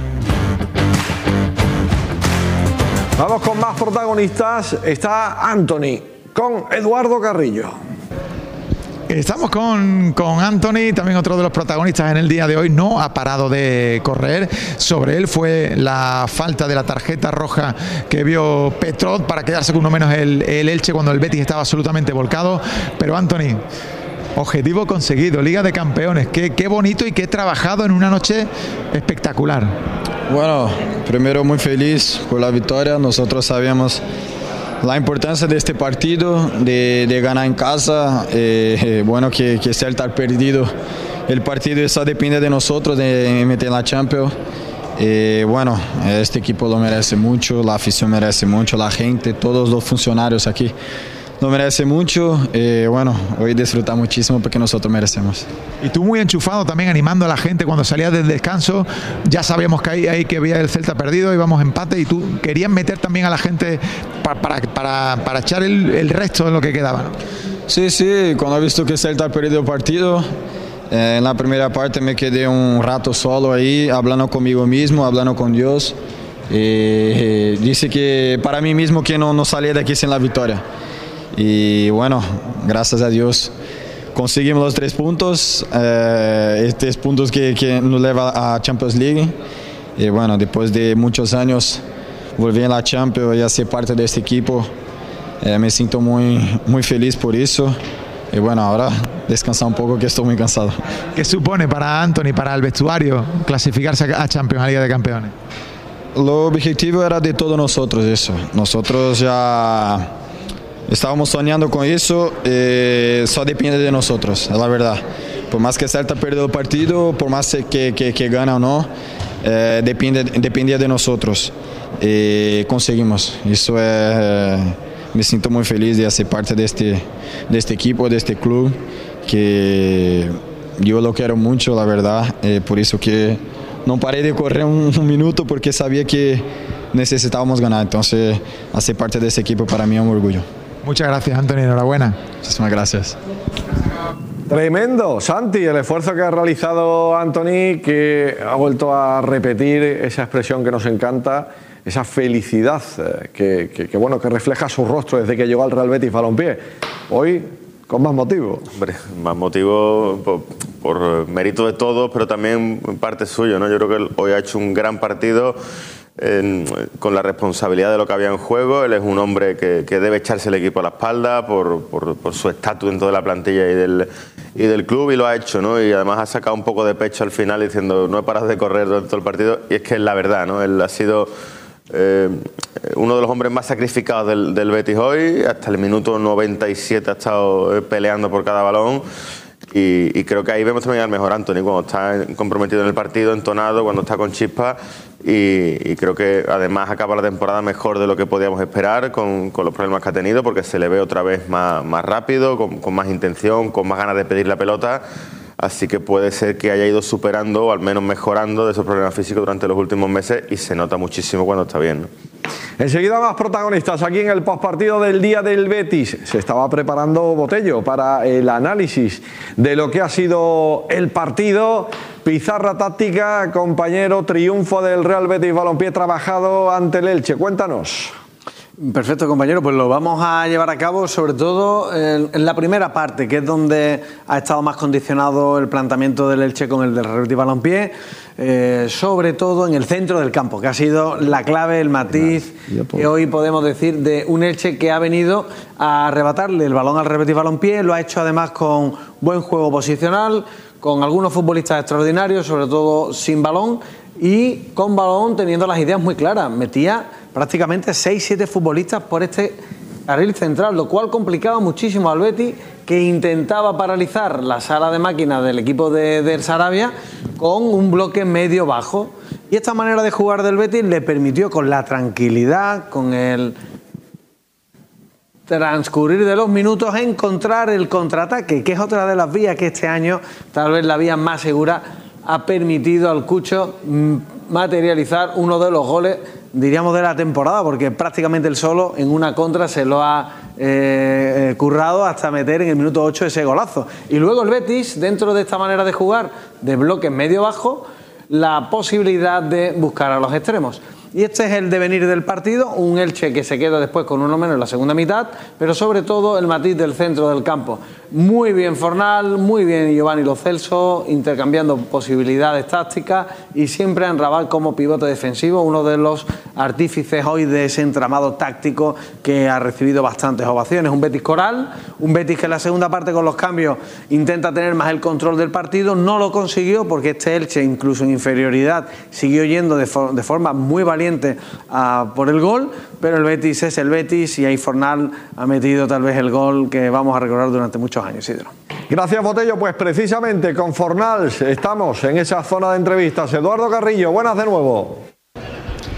Vamos con más protagonistas. Está Anthony con Eduardo Carrillo. Estamos con Anthony, también otro de los protagonistas en el día de hoy. No ha parado de correr. Sobre él fue la falta de la tarjeta roja que vio Petrot para quedarse con uno menos el Elche cuando el Betis estaba absolutamente volcado. Pero Anthony, objetivo conseguido, Liga de Campeones. Qué bonito y qué trabajado en una noche espectacular. Bueno, primero muy feliz por la victoria. Nosotros sabíamos la importancia de este partido, de ganar en casa. Bueno, que Celta ha perdido el partido, eso depende de nosotros, de meter en la Champions. Bueno, este equipo lo merece mucho, la afición merece mucho, la gente, todos los funcionarios aquí lo merece mucho. Bueno, hoy disfrutar muchísimo porque nosotros merecemos. Y tú muy enchufado también, animando a la gente cuando salías del descanso. Ya sabíamos que ahí que había el Celta perdido, íbamos empate y tú querías meter también a la gente para echar el resto de lo que quedaba, ¿no? Sí, cuando he visto que Celta ha perdido el partido, en la primera parte me quedé un rato solo ahí, hablando conmigo mismo, hablando con Dios. Dice que para mí mismo que no salía de aquí sin la victoria. Y bueno, gracias a Dios conseguimos los 3 puntos, 3 puntos que nos lleva a Champions League. Y bueno, después de muchos años volví en la Champions y a ser parte de este equipo. Me siento muy feliz por eso. Y bueno, ahora descansar un poco que estoy muy cansado. ¿Qué supone para Anthony, para el vestuario, clasificarse a Champions, a Liga de Campeones? Lo objetivo era de todos nosotros eso. Nosotros ya estábamos soñando con eso, solo depende de nosotros, la verdad. Por más que Celta perdió el partido, por más que gana o no, dependía de nosotros. Conseguimos. Eso me siento muy feliz de ser parte de este equipo, de este club, que yo lo quiero mucho, la verdad. Por eso que no paré de correr un minuto, porque sabía que necesitábamos ganar. Entonces, hacer parte de ese equipo para mí es un orgullo. Muchas gracias, Anthony, enhorabuena. Muchísimas gracias. Tremendo, Santi, el esfuerzo que ha realizado Anthony, que ha vuelto a repetir esa expresión que nos encanta, esa felicidad que refleja su rostro desde que llegó al Real Betis Balompié. Hoy con más motivo. Hombre, más motivo por mérito de todos, pero también en parte suyo, ¿no? Yo creo que él hoy ha hecho un gran partido con la responsabilidad de lo que había en juego. Él es un hombre que debe echarse el equipo a la espalda por su estatus dentro de la plantilla y del club, y lo ha hecho, ¿no? Y además ha sacado un poco de pecho al final diciendo no he parado de correr durante todo el partido, y es que es la verdad, ¿no? Él ha sido uno de los hombres más sacrificados del Betis hoy. Hasta el minuto 97 ha estado peleando por cada balón. Y creo que ahí vemos también al mejor Anthony, cuando está comprometido en el partido, entonado, cuando está con chispa, y creo que además acaba la temporada mejor de lo que podíamos esperar con los problemas que ha tenido, porque se le ve otra vez más rápido, con más intención, con más ganas de pedir la pelota. Así que puede ser que haya ido superando o al menos mejorando de esos problemas físicos durante los últimos meses, y se nota muchísimo cuando está bien, ¿no? Enseguida más protagonistas aquí en el postpartido del día del Betis. Se estaba preparando Botello para el análisis de lo que ha sido el partido. Pizarra táctica, compañero, triunfo del Real Betis Balompié trabajado ante el Elche. Cuéntanos. Perfecto, compañero, pues lo vamos a llevar a cabo sobre todo en la primera parte, que es donde ha estado más condicionado el planteamiento del Elche con el del Real Betis Balompié, sobre todo en el centro del campo, que ha sido la clave, el matiz que hoy podemos decir de un Elche que ha venido a arrebatarle el balón al Real Betis Balompié. Lo ha hecho además con buen juego posicional, con algunos futbolistas extraordinarios, sobre todo sin balón, y con balón teniendo las ideas muy claras. Metía prácticamente 6-7 futbolistas por este carril central, lo cual complicaba muchísimo al Betis, que intentaba paralizar la sala de máquinas del equipo del Sarabia con un bloque medio-bajo. Y esta manera de jugar del Betis le permitió, con la tranquilidad, con el transcurrir de los minutos, encontrar el contraataque, que es otra de las vías que este año, tal vez la vía más segura, ha permitido al Cucho materializar uno de los goles, diríamos, de la temporada, porque prácticamente él solo en una contra se lo ha currado hasta meter en el minuto 8 ese golazo. Y luego el Betis, dentro de esta manera de jugar de bloques medio-bajo, la posibilidad de buscar a los extremos. Y este es el devenir del partido, un Elche que se queda después con uno menos en la segunda mitad, pero sobre todo el matiz del centro del campo. Muy bien Fornal, muy bien Giovanni Lo Celso, intercambiando posibilidades tácticas, y siempre Amrabat como pivote defensivo, uno de los artífices hoy de ese entramado táctico que ha recibido bastantes ovaciones. Un Betis coral, un Betis que en la segunda parte con los cambios intenta tener más el control del partido. No lo consiguió, porque este Elche, incluso en inferioridad, siguió yendo de forma muy valiente por el gol, pero el Betis es el Betis, y ahí Fornal ha metido tal vez el gol que vamos a recordar durante muchos años, Isidro. Gracias, Botello. Pues precisamente con Fornal estamos en esa zona de entrevistas. Eduardo Carrillo, buenas de nuevo.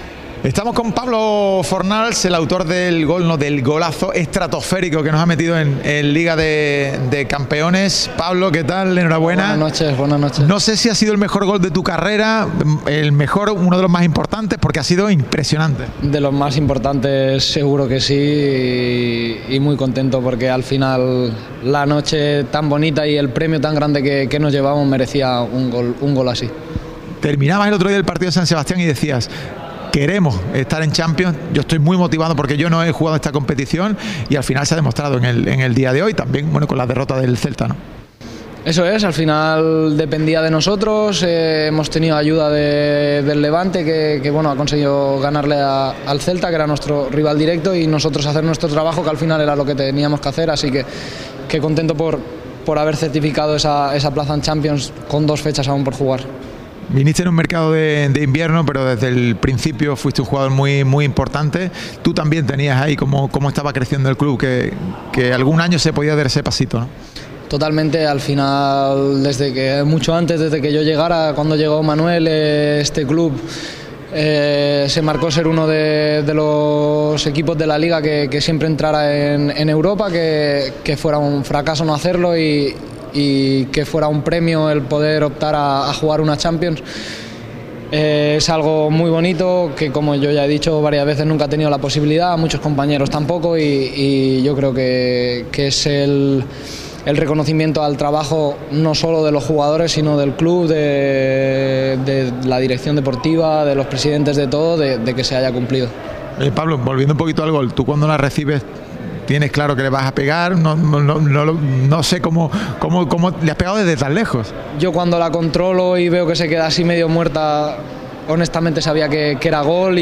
Estamos con Pablo Fornals, el autor del gol, no, del golazo estratosférico que nos ha metido en Liga de Campeones. Pablo, ¿qué tal? Enhorabuena. Buenas noches. No sé si ha sido el mejor gol de tu carrera, el mejor, uno de los más importantes, porque ha sido impresionante. De los más importantes seguro que sí, y muy contento porque al final la noche tan bonita y el premio tan grande que nos llevamos merecía un gol así. Terminabas el otro día el partido de San Sebastián y decías: queremos estar en Champions. Yo estoy muy motivado porque yo no he jugado esta competición y al final se ha demostrado en el día de hoy también, bueno, con la derrota del Celta, ¿no? Eso es, al final dependía de nosotros, hemos tenido ayuda del Levante que bueno, ha conseguido ganarle al Celta, que era nuestro rival directo, y nosotros hacer nuestro trabajo, que al final era lo que teníamos que hacer, así que contento por haber certificado esa plaza en Champions con 2 fechas aún por jugar. Viniste en un mercado de invierno, pero desde el principio fuiste un jugador muy, muy importante. Tú también tenías ahí cómo estaba creciendo el club, que algún año se podía dar ese pasito, ¿no? Totalmente, al final, mucho antes, desde que yo llegara, cuando llegó Manuel, este club se marcó ser uno de los equipos de la Liga que siempre entrara en Europa, que fuera un fracaso no hacerlo y que fuera un premio el poder optar a jugar una Champions. Es algo muy bonito que, como yo ya he dicho varias veces, nunca he tenido la posibilidad, muchos compañeros tampoco, y yo creo que es el reconocimiento al trabajo no solo de los jugadores, sino del club, de la dirección deportiva, de los presidentes, de todo, de que se haya cumplido. Pablo, volviendo un poquito al gol, tú cuando la recibes, ¿tienes claro que le vas a pegar? No sé cómo le has pegado desde tan lejos. Yo cuando la controlo y veo que se queda así medio muerta, honestamente sabía que era gol,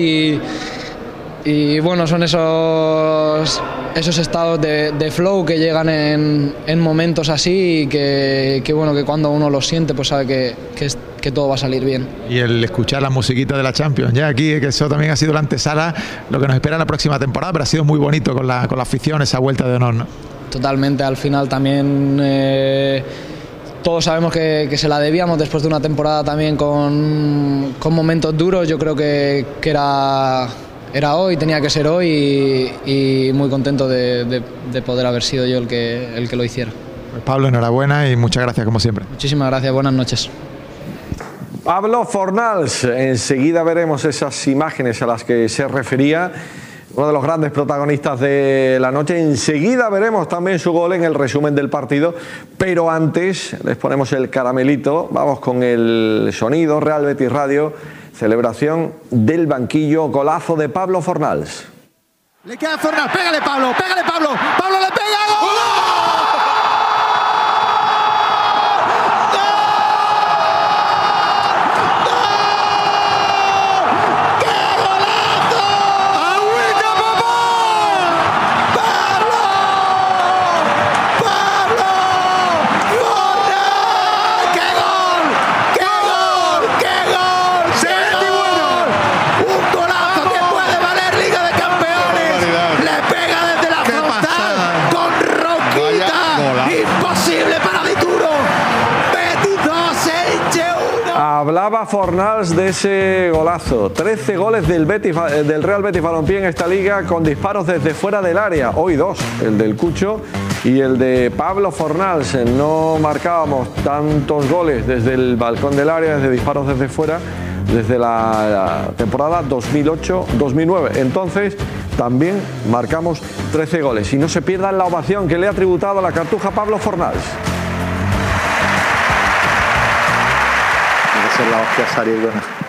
y bueno, son esos estados de flow que llegan en momentos así, y que bueno, que cuando uno los siente pues sabe que todo va a salir bien. Y el escuchar la musiquita de la Champions ya aquí, que eso también ha sido la antesala, lo que nos espera en la próxima temporada, pero ha sido muy bonito con la afición, esa vuelta de honor, ¿no? Totalmente, al final también todos sabemos que se la debíamos después de una temporada también con momentos duros. Yo creo que era hoy, tenía que ser hoy, y muy contento de poder haber sido yo el que lo hiciera. Pues Pablo, enhorabuena y muchas gracias como siempre. Muchísimas gracias, buenas noches. Pablo Fornals, enseguida veremos esas imágenes a las que se refería, uno de los grandes protagonistas de la noche. Enseguida veremos también su gol en el resumen del partido, pero antes les ponemos el caramelito. Vamos con el sonido, Real Betis Radio, celebración del banquillo, golazo de Pablo Fornals. Le queda Fornals, pégale Pablo, Pablo le pega, ¡gol! Hablaba Fornals de ese golazo. 13 goles del Real Betis Balompié en esta liga con disparos desde fuera del área. Hoy 2, el del Cucho y el de Pablo Fornals. No marcábamos tantos goles desde el balcón del área, desde disparos desde fuera, desde la temporada 2008-2009. Entonces también marcamos 13 goles. Y no se pierdan la ovación que le ha tributado a la Cartuja Pablo Fornals. La hostia Sari, buena.